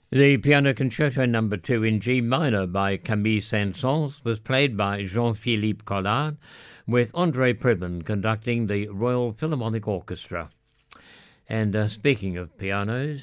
The Piano Concerto No. 2 in G minor by Camille Saint-Saëns was played by Jean-Philippe Collard, with André Pribben conducting the Royal Philharmonic Orchestra. And speaking of pianos...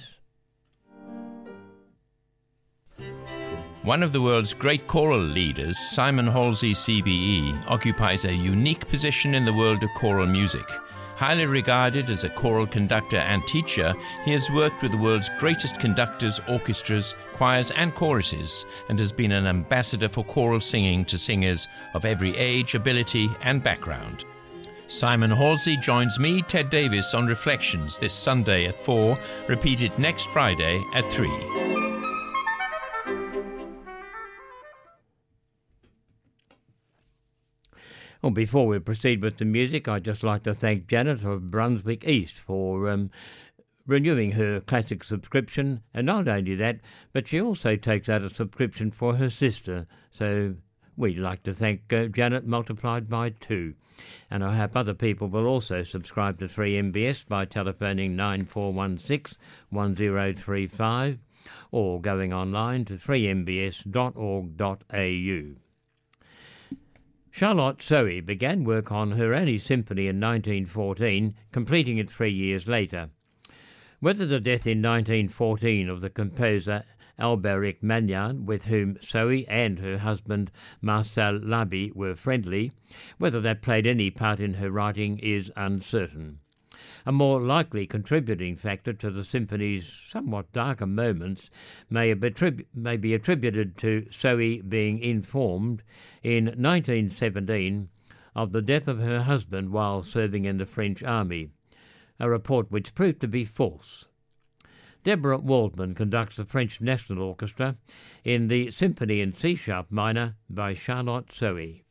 One of the world's great choral leaders, Simon Halsey CBE, occupies a unique position in the world of choral music. Highly regarded as a choral conductor and teacher, he has worked with the world's greatest conductors, orchestras, choirs and choruses, and has been an ambassador for choral singing to singers of every age, ability and background. Simon Halsey joins me, Ted Davis, on Reflections this Sunday at 4, repeated next Friday at 3. Well, before we proceed with the music, I'd just like to thank Janet of Brunswick East for renewing her classic subscription. And not only that, but she also takes out a subscription for her sister. So we'd like to thank Janet multiplied by 2. And I hope other people will also subscribe to 3MBS by telephoning 9416 1035 or going online to 3mbs.org.au. Charlotte Sohi began work on her only symphony in 1914, completing it 3 years later. Whether the death in 1914 of the composer Alberic Magnan, with whom Sohi and her husband Marcel Laby were friendly, whether that played any part in her writing is uncertain. A more likely contributing factor to the symphony's somewhat darker moments may be attributed to Sohi being informed in 1917 of the death of her husband while serving in the French army, a report which proved to be false. Deborah Waldman conducts the French National Orchestra in the Symphony in C-sharp minor by Charlotte Sohi.